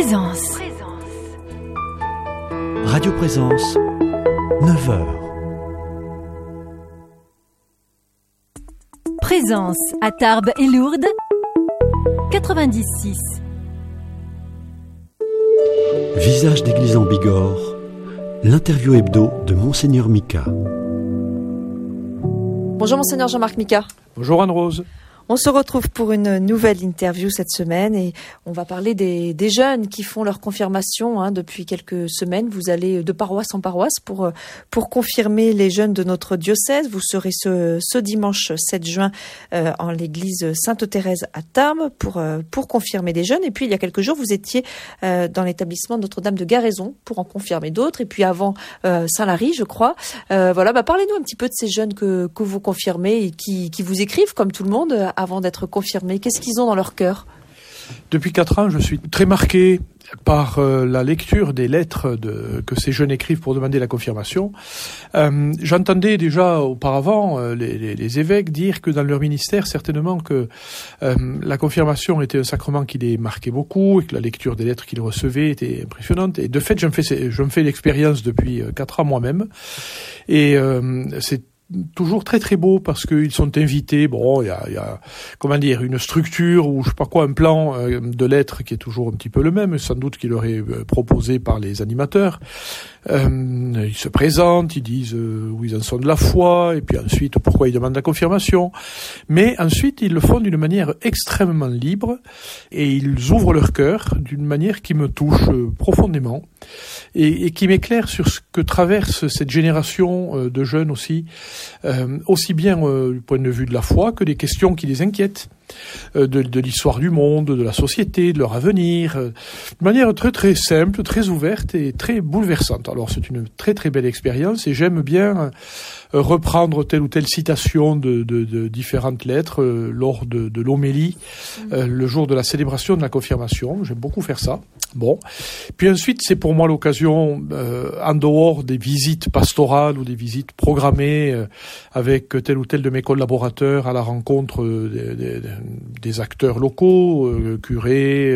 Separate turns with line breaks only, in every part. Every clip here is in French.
Présence.
Radio Présence, 9h.
Présence à Tarbes et Lourdes, 96.
Visage d'église en Bigorre, l'interview hebdo de Monseigneur Mika.
Bonjour Monseigneur Jean-Marc Mika.
Bonjour Anne-Rose.
On se retrouve pour une nouvelle interview cette semaine et on va parler des jeunes qui font leur confirmation depuis quelques semaines. Vous allez de paroisse en paroisse pour confirmer les jeunes de notre diocèse. Vous serez ce dimanche 7 juin en l'église Sainte-Thérèse à Tarbes pour confirmer des jeunes. Et puis il y a quelques jours, vous étiez dans l'établissement Notre-Dame de Garaison pour en confirmer d'autres. Et puis avant Saint-Lary, je crois. Parlez-nous un petit peu de ces jeunes que vous confirmez et qui vous écrivent comme tout le monde avant d'être confirmés. Qu'est-ce qu'ils ont dans leur cœur ?
Depuis 4 ans, je suis très marqué par la lecture des lettres que ces jeunes écrivent pour demander la confirmation. J'entendais déjà auparavant les évêques dire que dans leur ministère, certainement que la confirmation était un sacrement qui les marquait beaucoup et que la lecture des lettres qu'ils recevaient était impressionnante. Et de fait, je me fais l'expérience depuis 4 ans moi-même. Et c'est toujours très très beau parce qu'ils sont invités. Bon, il y a une structure ou je sais pas quoi, un plan de lettres qui est toujours un petit peu le même, sans doute qu'il leur est proposé par les animateurs. Ils se présentent, ils disent où ils en sont de la foi, et puis ensuite pourquoi ils demandent la confirmation. Mais ensuite ils le font d'une manière extrêmement libre et ils ouvrent leur cœur d'une manière qui me touche profondément et qui m'éclaire sur ce que traverse cette génération de jeunes aussi bien du point de vue de la foi que des questions qui les inquiètent. De l'histoire du monde, de la société, de leur avenir, de manière très très simple, très ouverte et très bouleversante. Alors c'est une très très belle expérience et j'aime bien reprendre telle ou telle citation de différentes lettres lors de l'homélie, le jour de la célébration de la confirmation. J'aime beaucoup faire ça. Bon. Puis ensuite, c'est pour moi l'occasion, en dehors des visites pastorales ou des visites programmées avec tel ou tel de mes collaborateurs à la rencontre des acteurs locaux, curés,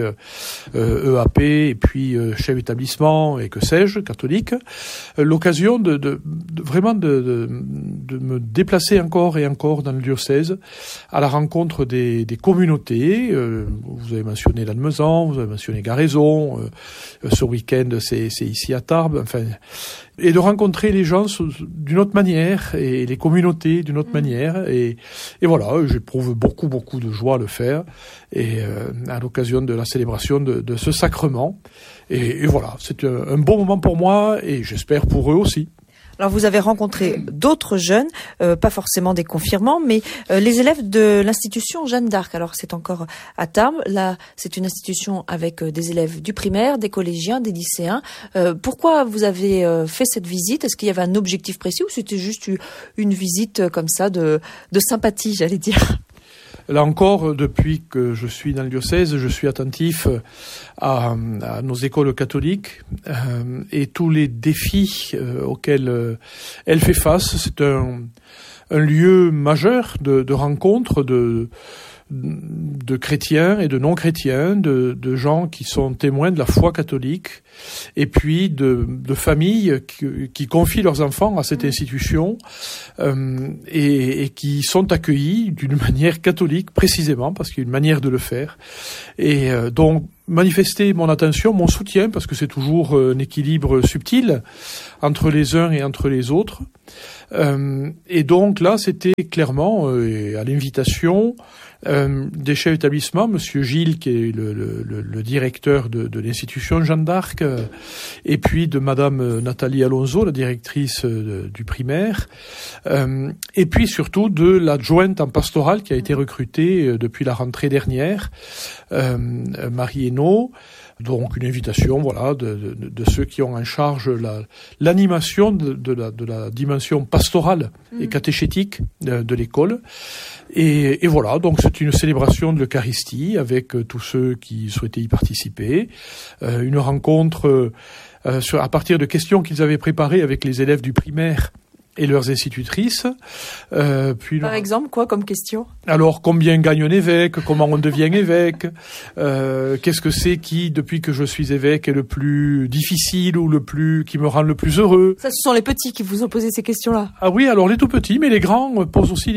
EAP et puis chefs d'établissement et que sais-je, catholiques, l'occasion de vraiment de me déplacer encore et encore dans le diocèse à la rencontre des communautés. Vous avez mentionné Lannemezan, vous avez mentionné Garaison, ce week-end c'est ici à Tarbes, et de rencontrer les gens d'une autre manière et les communautés d'une autre manière et voilà, j'éprouve beaucoup de joie à le faire et à l'occasion de la célébration de ce sacrement et voilà, c'est un bon moment pour moi et j'espère pour eux aussi.
Alors vous avez rencontré d'autres jeunes, pas forcément des confirmants, mais les élèves de l'institution Jeanne d'Arc. Alors c'est encore à Tarbes. Là, c'est une institution avec des élèves du primaire, des collégiens, des lycéens. Pourquoi vous avez fait cette visite ? Est-ce qu'il y avait un objectif précis ou c'était juste une visite comme ça de sympathie, j'allais dire ?
Là encore, depuis que je suis dans le diocèse, je suis attentif à nos écoles catholiques et tous les défis auxquels elle fait face. C'est un lieu majeur de rencontre de chrétiens et de non-chrétiens, de gens qui sont témoins de la foi catholique, et puis de familles qui confient leurs enfants à cette institution et qui sont accueillis d'une manière catholique précisément, parce qu'il y a une manière de le faire. Et donc manifester mon attention, mon soutien, parce que c'est toujours un équilibre subtil entre les uns et entre les autres. Et donc là, c'était clairement à l'invitation des chefs d'établissement, Monsieur Gilles, qui est le directeur de l'institution Jeanne d'Arc, et puis de Madame Nathalie Alonso, la directrice du primaire, et puis surtout de l'adjointe en pastorale qui a été recrutée depuis la rentrée dernière, Marie Hainaut. Donc une invitation, voilà, de ceux qui ont en charge l'animation de la dimension pastorale et catéchétique de l'école. Et voilà, donc c'est une célébration de l'Eucharistie avec tous ceux qui souhaitaient y participer. Une rencontre à partir de questions qu'ils avaient préparées avec les élèves du primaire et leurs institutrices.
Par exemple, quoi comme question ?
Alors, combien gagne un évêque ? Comment on devient évêque ? Qu'est-ce que c'est qui, depuis que je suis évêque, est le plus difficile ou qui me rend le plus heureux ?
Ça, ce sont les petits qui vous ont posé ces questions-là.
Ah oui, alors les tout petits, mais les grands posent aussi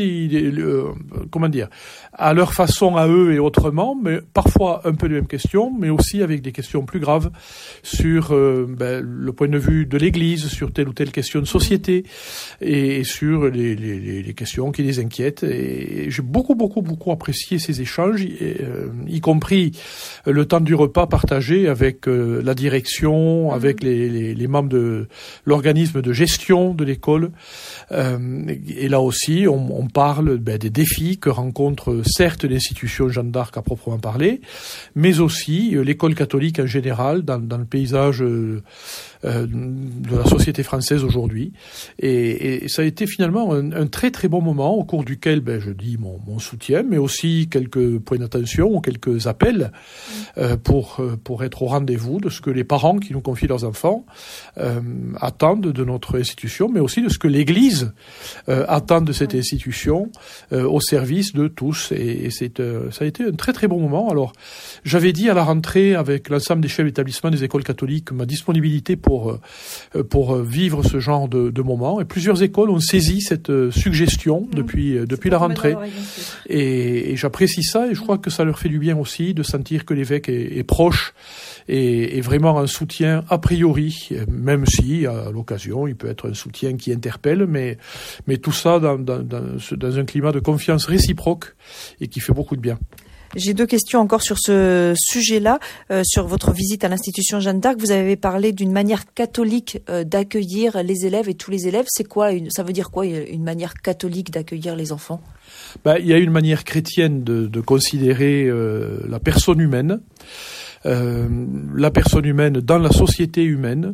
à leur façon, à eux et autrement, mais parfois un peu les mêmes questions, mais aussi avec des questions plus graves sur le point de vue de l'Église, sur telle ou telle question de société, et sur les questions qui les inquiètent. Et j'ai beaucoup apprécié ces échanges, y compris le temps du repas partagé avec la direction, avec les membres de l'organisme de gestion de l'école. Et là aussi, on parle des défis que rencontre certes l'institution Jeanne d'Arc à proprement parler, mais aussi l'école catholique en général dans le paysage de la société française aujourd'hui. Et ça a été finalement un très très bon moment au cours duquel je dis mon soutien, mais aussi quelques points d'attention ou quelques appels pour être au rendez-vous de ce que les parents qui nous confient leurs enfants attendent de notre institution, mais aussi de ce que l'Église attend de cette institution au service de tous. Et ça a été un très très bon moment. Alors, j'avais dit à la rentrée avec l'ensemble des chefs d'établissement des écoles catholiques ma disponibilité pour vivre ce genre de moment. Et plusieurs écoles ont saisi cette suggestion depuis la rentrée. Et j'apprécie ça et je crois que ça leur fait du bien aussi de sentir que l'évêque est proche et vraiment un soutien a priori, même si à l'occasion il peut être un soutien qui interpelle, mais tout ça dans un climat de confiance réciproque et qui fait beaucoup de bien.
J'ai 2 questions encore sur ce sujet-là. Sur votre visite à l'institution Jeanne d'Arc, vous avez parlé d'une manière catholique d'accueillir les élèves et tous les élèves. C'est quoi ça veut dire quoi une manière catholique d'accueillir les enfants ?
Il y a une manière chrétienne de considérer la personne humaine. La personne humaine dans la société humaine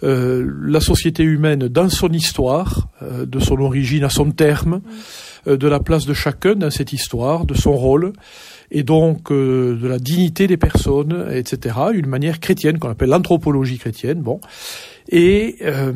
dans son histoire, de son origine à son terme, de la place de chacun dans cette histoire, de son rôle, et donc de la dignité des personnes, etc. Une manière chrétienne qu'on appelle l'anthropologie chrétienne. Et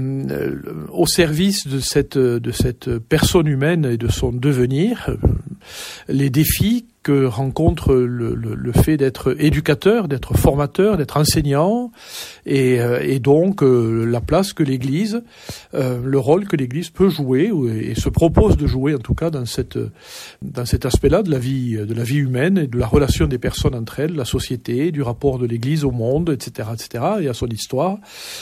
au service de cette personne humaine et de son devenir, les défis que rencontre le fait d'être éducateur, d'être formateur, d'être enseignant, et donc la place que l'Église, le rôle que l'Église peut jouer et se propose de jouer en tout cas dans cet aspect-là de la vie humaine et de la relation des personnes entre elles, la société, du rapport de l'Église au monde, etc., et à son histoire.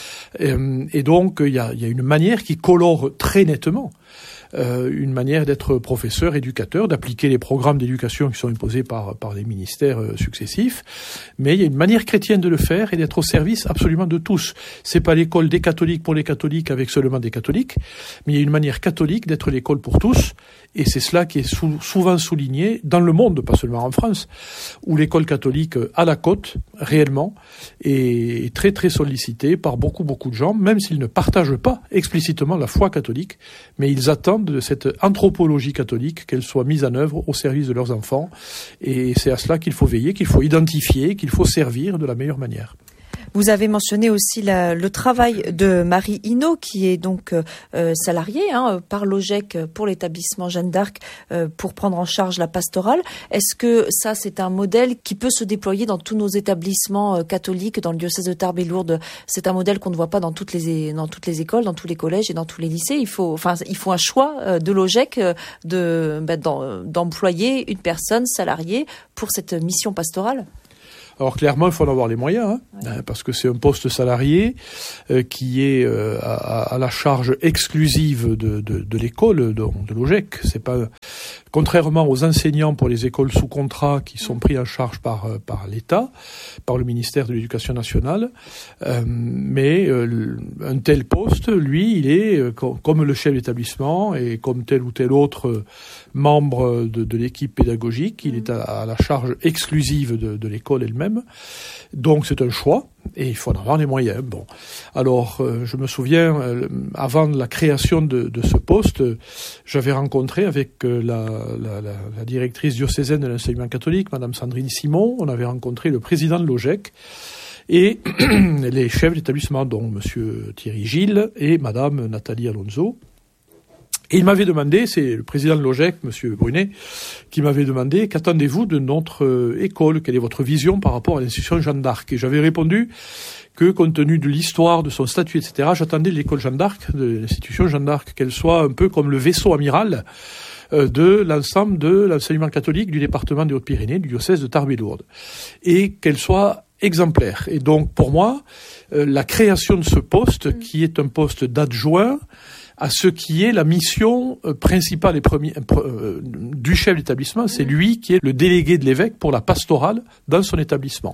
Et donc il y a une manière qui colore très nettement. Une manière d'être professeur, éducateur, d'appliquer les programmes d'éducation qui sont imposés par les ministères successifs, mais il y a une manière chrétienne de le faire et d'être au service absolument de tous. C'est pas l'école des catholiques pour les catholiques avec seulement des catholiques, mais il y a une manière catholique d'être l'école pour tous, et c'est cela qui est souvent souligné dans le monde, pas seulement en France, où l'école catholique à la côte, réellement, est très très sollicitée par beaucoup de gens, même s'ils ne partagent pas explicitement la foi catholique, mais ils attendent de cette anthropologie catholique qu'elle soit mise en œuvre au service de leurs enfants, et c'est à cela qu'il faut veiller, qu'il faut identifier, qu'il faut servir de la meilleure manière.
Vous avez mentionné aussi le travail de Marie Hinault, qui est donc salariée par l'OGEC pour l'établissement Jeanne d'Arc pour prendre en charge la pastorale. Est-ce que ça, c'est un modèle qui peut se déployer dans tous nos établissements catholiques, dans le diocèse de Tarbes et Lourdes ? C'est un modèle qu'on ne voit pas dans toutes les écoles, dans tous les collèges et dans tous les lycées. Il faut un choix de l'OGEC d'employer une personne salariée pour cette mission pastorale.
Alors clairement, il faut en avoir les moyens, parce que c'est un poste salarié qui est à la charge exclusive de l'école, de l'OGEC. C'est pas, contrairement aux enseignants pour les écoles sous contrat qui sont pris en charge par l'État, par le ministère de l'Éducation nationale, mais un tel poste, lui, il est comme le chef d'établissement et comme tel ou tel autre membre de l'équipe pédagogique, il est à la charge exclusive de l'école elle-même. Donc c'est un choix et il faut en avoir les moyens. Bon, alors je me souviens avant la création de ce poste, j'avais rencontré avec la directrice diocésaine de l'enseignement catholique, Madame Sandrine Simon. On avait rencontré le président de l'OGEC et les chefs d'établissement, dont Monsieur Thierry Gilles et Madame Nathalie Alonso. Et il m'avait demandé, c'est le président de l'OGEC, monsieur Brunet, qui m'avait demandé, qu'attendez-vous de notre école? Quelle est votre vision par rapport à l'institution Jeanne d'Arc? Et j'avais répondu que, compte tenu de l'histoire, de son statut, etc., j'attendais de l'école Jeanne d'Arc, de l'institution Jeanne d'Arc, qu'elle soit un peu comme le vaisseau amiral de l'ensemble de l'enseignement catholique du département des Hautes-Pyrénées, du diocèse de Tarbes et Lourdes, et qu'elle soit exemplaire. Et donc, pour moi, la création de ce poste, qui est un poste d'adjoint à ce qui est la mission principale et première du chef d'établissement, c'est lui qui est le délégué de l'évêque pour la pastorale dans son établissement.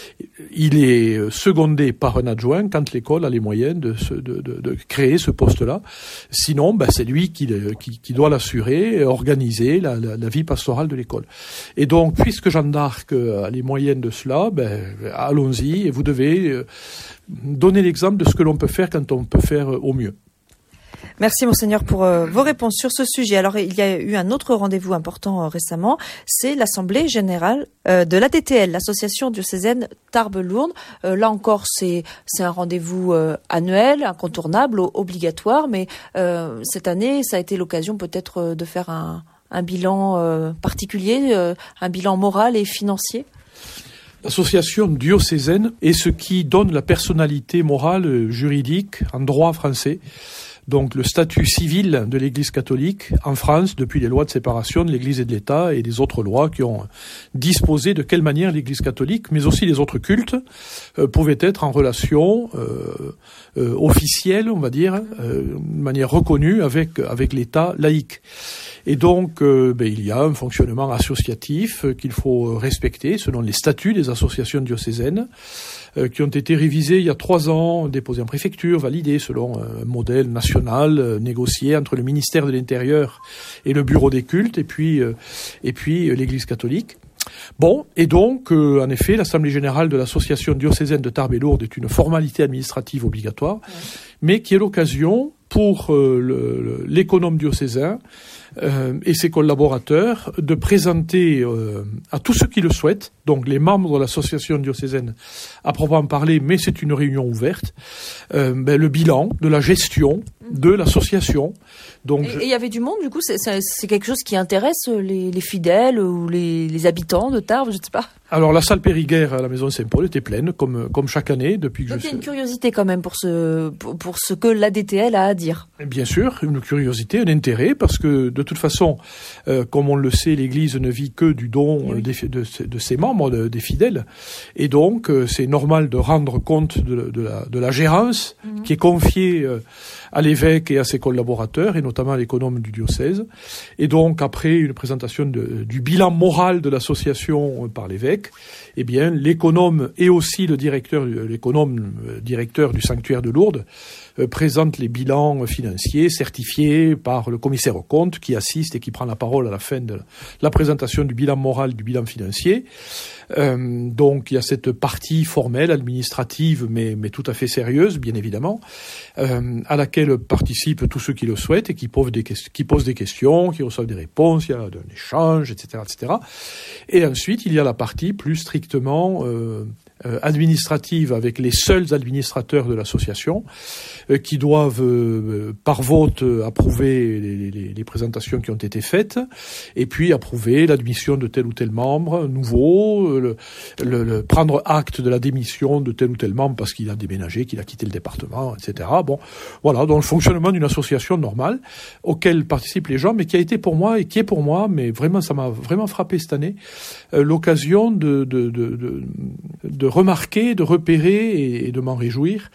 Il est secondé par un adjoint quand l'école a les moyens de créer ce poste-là. Sinon, c'est lui qui doit l'assurer, organiser la vie pastorale de l'école. Et donc, puisque Jeanne d'Arc a les moyens de cela, allons-y, et vous devez donner l'exemple de ce que l'on peut faire quand on peut faire au mieux.
Merci Monseigneur pour vos réponses sur ce sujet. Alors il y a eu un autre rendez-vous important récemment, c'est l'Assemblée Générale de l'ADTL, l'Association diocésaine Tarbes-Lourdes. Là encore c'est un rendez-vous annuel, incontournable, obligatoire, mais cette année ça a été l'occasion peut-être de faire un bilan particulier, un bilan moral et financier.
L'association diocésaine est ce qui donne la personnalité morale juridique en droit français. Donc le statut civil de l'Église catholique en France depuis les lois de séparation de l'Église et de l'État et des autres lois qui ont disposé de quelle manière l'Église catholique, mais aussi les autres cultes, pouvaient être en relation officielle, on va dire, de manière reconnue avec l'État laïque. Et donc, il y a un fonctionnement associatif qu'il faut respecter selon les statuts des associations diocésaines qui ont été révisés il y a 3 ans, déposés en préfecture, validés selon un modèle national négocié entre le ministère de l'Intérieur et le bureau des cultes et puis l'Église catholique. Bon, et donc, en effet, l'Assemblée générale de l'Association diocésaine de Tarbes et Lourdes est une formalité administrative obligatoire, mais qui est l'occasion pour l'économe diocésain et ses collaborateurs de présenter à tous ceux qui le souhaitent, donc les membres de l'association diocésaine à proprement parler, mais c'est une réunion ouverte, le bilan de la gestion de l'association. Donc,
et il y avait du monde, du coup, c'est quelque chose qui intéresse les fidèles ou les habitants de Tarbes, je ne sais pas.
Alors la salle Périguerre à la maison Saint-Paul était pleine, comme chaque année depuis que
donc il y a une curiosité quand même pour ce que l'ADTL a à dire.
Bien sûr, une curiosité, un intérêt, parce que de toute façon, comme on le sait, l'Église ne vit que du don de ses membres, des fidèles, et donc c'est normal de rendre compte de la gérance qui est confiée à l'évêque et à ses collaborateurs, et notamment à l'économe du diocèse. Et donc, après une présentation du bilan moral de l'association par l'évêque, eh bien, l'économe et aussi l'économe directeur du sanctuaire de Lourdes présente les bilans financiers certifiés par le commissaire aux comptes qui assiste et qui prend la parole à la fin de la présentation du bilan moral, du bilan financier. Donc il y a cette partie formelle, administrative, mais tout à fait sérieuse, bien évidemment, à laquelle participent tous ceux qui le souhaitent et qui posent des questions, qui reçoivent des réponses, il y a un échange, etc., etc. Et ensuite, il y a la partie plus strictement administrative avec les seuls administrateurs de l'association qui doivent par vote approuver les présentations qui ont été faites et puis approuver l'admission de tel ou tel membre nouveau, prendre acte de la démission de tel ou tel membre parce qu'il a déménagé, qu'il a quitté le département, etc. Bon, voilà, donc le fonctionnement d'une association normale auquel participent les gens, mais qui a été pour moi et qui est pour moi, mais vraiment ça m'a vraiment frappé cette année, l'occasion de remarquer, de repérer et de m'en réjouir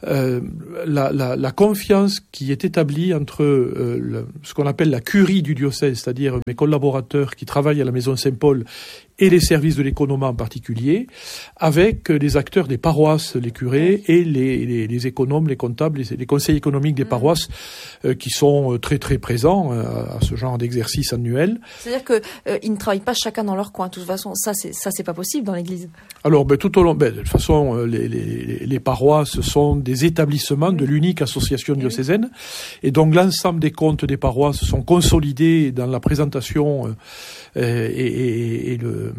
la confiance qui est établie entre ce qu'on appelle la curie du diocèse, c'est-à-dire mes collaborateurs qui travaillent à la Maison Saint-Paul et les services de l'économat en particulier, avec les acteurs des paroisses, les curés et les économes, les comptables, les conseils économiques des paroisses qui sont très très présents à ce genre d'exercice annuel.
C'est-à-dire que ils ne travaillent pas chacun dans leur coin. De toute façon, ça c'est pas possible dans l'Église.
Alors, tout au long, de toute façon, les paroisses sont des établissements de l'unique association diocésaine, et donc l'ensemble des comptes des paroisses sont consolidés dans la présentation et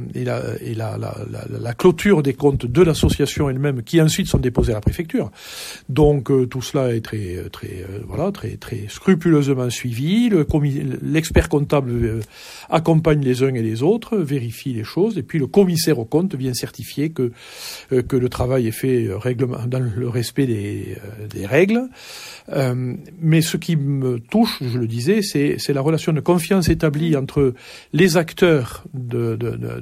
la clôture des comptes de l'association elle-même, qui ensuite sont déposés à la préfecture. Donc tout cela est très scrupuleusement suivi. L'expert comptable accompagne les uns et les autres, vérifie les choses, et puis le commissaire aux comptes vient certifier que le travail est fait dans le respect des règles. Mais ce qui me touche, je le disais, c'est la relation de confiance établie entre les acteurs de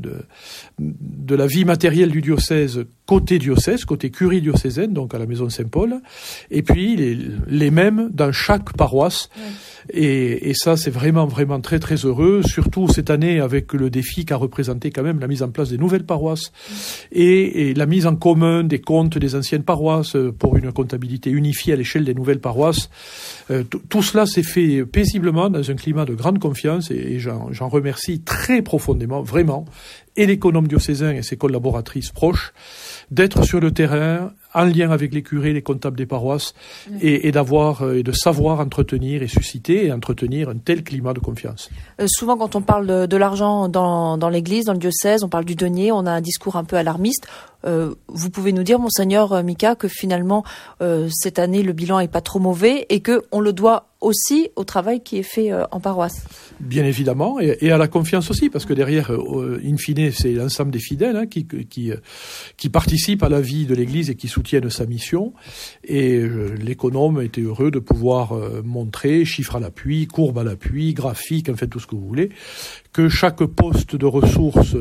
la vie matérielle du diocèse, côté curie diocésaine, donc à la maison Saint-Paul, et puis les mêmes dans chaque paroisse. Ouais. Et ça, c'est vraiment, vraiment très, très heureux, surtout cette année avec le défi qu'a représenté quand même la mise en place des nouvelles paroisses et la mise en commun des comptes des anciennes paroisses pour une comptabilité unifiée à l'échelle des nouvelles paroisses. Tout cela s'est fait paisiblement dans un climat de grande confiance et j'en remercie très profondément, vraiment, et l'économe diocésain et ses collaboratrices proches, d'être sur le terrain, en lien avec les curés, les comptables des paroisses, et de savoir entretenir et susciter et entretenir un tel climat de confiance.
Souvent, quand on parle de l'argent dans l'Église, dans le diocèse, on parle du denier, on a un discours un peu alarmiste. Vous pouvez nous dire, Monseigneur Mika, que finalement, cette année, le bilan est pas trop mauvais et que on le doit aussi au travail qui est fait en paroisse.
Bien évidemment, et à la confiance aussi, parce que derrière, in fine, c'est l'ensemble des fidèles qui participent à la vie de l'Église et qui soutiennent sa mission. Et l'économe était heureux de pouvoir montrer, chiffres à l'appui, courbes à l'appui, graphiques, en fait tout ce que vous voulez, que chaque poste de ressources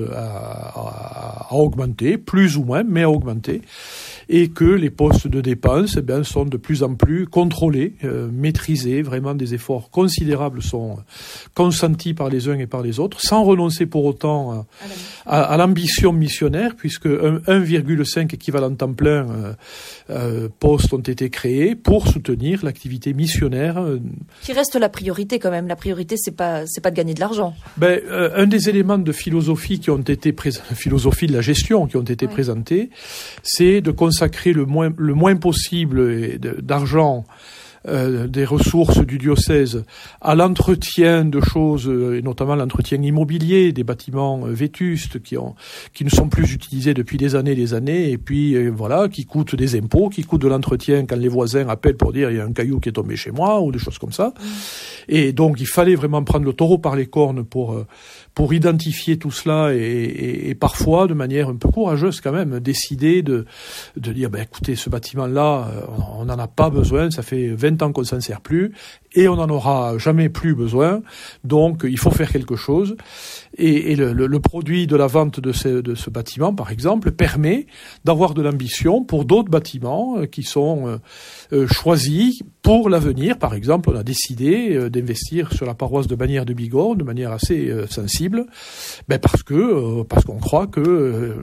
a augmenté, plus ou moins, mais a augmenté, et que les postes de dépenses sont de plus en plus contrôlés, maîtrisés. Vraiment, des efforts considérables sont consentis par les uns et par les autres, sans renoncer pour autant à l'ambition missionnaire, puisque 1,5 équivalent temps plein postes ont été créés pour soutenir l'activité missionnaire.
Qui reste la priorité quand même. La priorité, c'est pas de gagner de l'argent.
Un des éléments de philosophie qui ont été philosophie de la gestion qui ont été présentés, c'est de consacrer le moins possible d'argent des ressources du diocèse à l'entretien de choses, et notamment l'entretien immobilier des bâtiments vétustes qui ne sont plus utilisés depuis des années, et puis qui coûtent des impôts, qui coûtent de l'entretien quand les voisins appellent pour dire il y a un caillou qui est tombé chez moi, ou des choses comme ça. Et donc il fallait vraiment prendre le taureau par les cornes pour identifier tout cela et parfois, de manière un peu courageuse quand même, décider de dire écoutez, ce bâtiment-là, on n'en a pas besoin, ça fait 20 ans qu'on s'en sert plus, et on n'en aura jamais plus besoin, donc il faut faire quelque chose. Et le produit de la vente de ce bâtiment, par exemple, permet d'avoir de l'ambition pour d'autres bâtiments qui sont choisis pour l'avenir. Par exemple, on a décidé d'investir sur la paroisse de Bagnères de Bigorre de manière assez sensible, parce qu'on croit que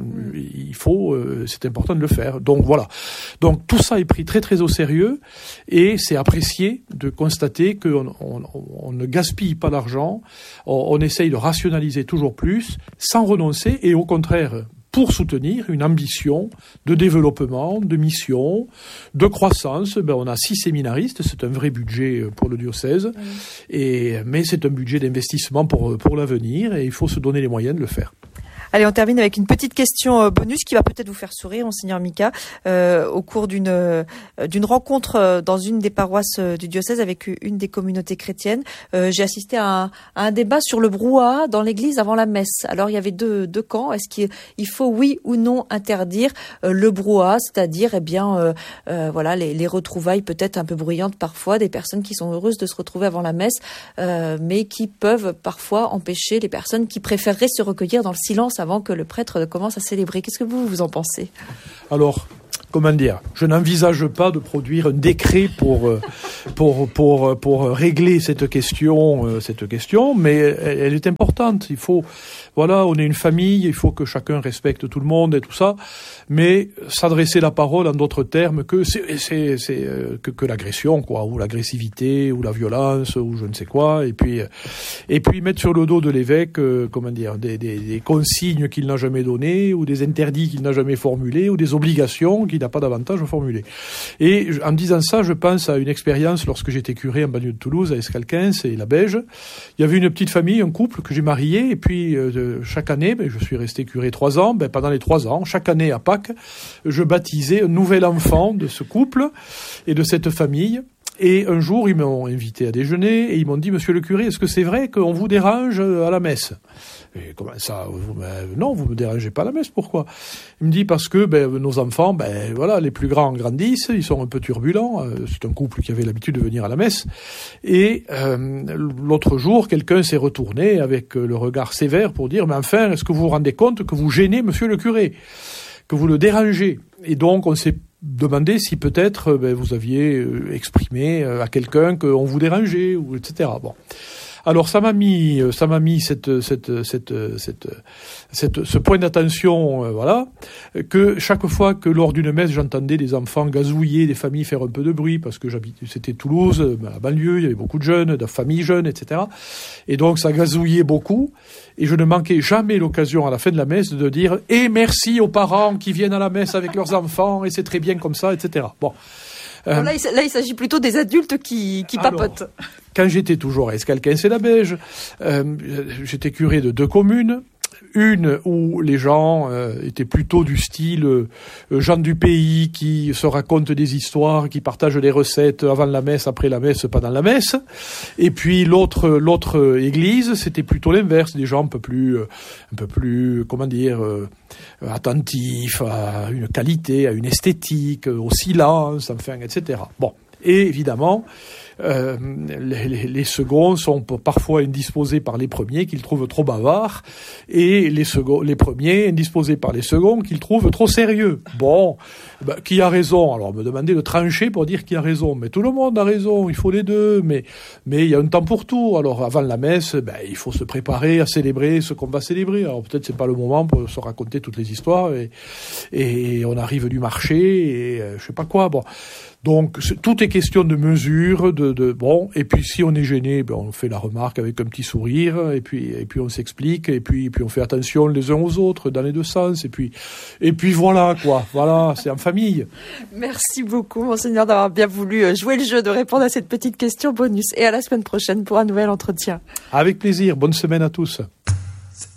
c'est important de le faire. Donc voilà. Donc tout ça est pris très très au sérieux et c'est apprécié de constater qu'on ne gaspille pas l'argent, on essaye de rationaliser toujours plus, sans renoncer, et au contraire, pour soutenir une ambition de développement, de mission, de croissance. On a 6 séminaristes, c'est un vrai budget pour le diocèse, mais c'est un budget d'investissement pour l'avenir, et il faut se donner les moyens de le faire.
Allez, on termine avec une petite question bonus qui va peut-être vous faire sourire, Monseigneur Mika. Au cours d'une rencontre dans une des paroisses du diocèse avec une des communautés chrétiennes, j'ai assisté à un débat sur le brouhaha dans l'église avant la messe. Alors, il y avait deux camps. Est-ce qu'il faut, oui ou non, interdire le brouhaha, c'est-à-dire, les retrouvailles peut-être un peu bruyantes parfois, des personnes qui sont heureuses de se retrouver avant la messe, mais qui peuvent parfois empêcher les personnes qui préféreraient se recueillir dans le silence avant que le prêtre commence à célébrer. Qu'est-ce que vous en pensez ?
Alors, comment dire, je n'envisage pas de produire un décret pour régler cette question, mais elle est importante. Il faut, on est une famille, il faut que chacun respecte tout le monde et tout ça, mais s'adresser la parole en d'autres termes que que l'agression, ou l'agressivité, ou la violence, ou je ne sais quoi, et puis mettre sur le dos de l'évêque, des consignes qu'il n'a jamais données, ou des interdits qu'il n'a jamais formulés, ou des obligations qu'il il n'a pas davantage formulé. Et en disant ça, je pense à une expérience lorsque j'étais curé en banlieue de Toulouse, à Escalquens et la Beige. Il y avait une petite famille, un couple que j'ai marié, et puis chaque année, je suis resté curé 3 ans, pendant les 3 ans, chaque année à Pâques, je baptisais un nouvel enfant de ce couple et de cette famille. Et un jour, ils m'ont invité à déjeuner et ils m'ont dit, monsieur le curé, est-ce que c'est vrai qu'on vous dérange à la messe? Et comment ça? Non, vous me dérangez pas à la messe, pourquoi? Il me dit, parce que nos enfants, voilà, les plus grands grandissent, ils sont un peu turbulents. C'est un couple qui avait l'habitude de venir à la messe. Et l'autre jour, quelqu'un s'est retourné avec le regard sévère pour dire, mais enfin, est-ce que vous vous rendez compte que vous gênez monsieur le curé, que vous le dérangez? Et donc, on s'est demandé si peut-être vous aviez exprimé à quelqu'un qu'on vous dérangeait, ou etc. Bon. Alors ça m'a mis ce point d'attention, voilà, que chaque fois que lors d'une messe j'entendais des enfants gazouiller, des familles faire un peu de bruit, parce que c'était Toulouse, à la banlieue, il y avait beaucoup de jeunes, de familles jeunes, etc. Et donc ça gazouillait beaucoup, et je ne manquais jamais l'occasion à la fin de la messe de dire « Et merci aux parents qui viennent à la messe avec leurs enfants, et c'est très bien comme ça, etc. » Bon.
Là, il s'agit plutôt des adultes qui papotent.
Alors, quand j'étais toujours à Escalquens et la Beige, j'étais curé de 2 communes. Une où les gens étaient plutôt du style gens du pays qui se racontent des histoires, qui partagent des recettes avant la messe, après la messe, pendant la messe. Et puis l'autre église, c'était plutôt l'inverse, des gens un peu plus comment dire, attentifs à une qualité, à une esthétique, au silence, enfin, etc. Bon, et évidemment, les seconds sont parfois indisposés par les premiers qu'ils trouvent trop bavards, et les premiers indisposés par les seconds qu'ils trouvent trop sérieux. Bon, qui a raison? Alors me demander de trancher pour dire qui a raison, mais tout le monde a raison, il faut les deux, mais il y a un temps pour tout. Alors avant la messe, il faut se préparer à célébrer ce qu'on va célébrer. Alors peut-être c'est pas le moment pour se raconter toutes les histoires, et on arrive du marché et je sais pas quoi. Bon. Donc tout est question de mesure, bon, et puis si on est gêné, on fait la remarque avec un petit sourire, et puis on s'explique, et puis on fait attention les uns aux autres dans les deux sens, et puis voilà quoi, voilà, c'est en famille.
Merci beaucoup monseigneur d'avoir bien voulu jouer le jeu de répondre à cette petite question bonus, et à la semaine prochaine pour un nouvel entretien.
Avec plaisir, bonne semaine à tous.